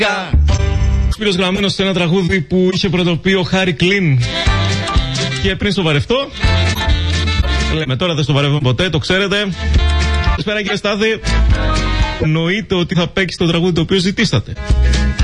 Σπύρος γραμμένος σε ένα τραγούδι που είχε πρωτοποιεί ο Χάρη Κλίν. Και πριν στο βαρευτώ, λέμε τώρα δεν στο βαρεύω ποτέ, το ξέρετε. Καλησπέρα κύριε Στάθη. Εννοείται ότι θα παίξει το τραγούδι το οποίο ζητήσατε.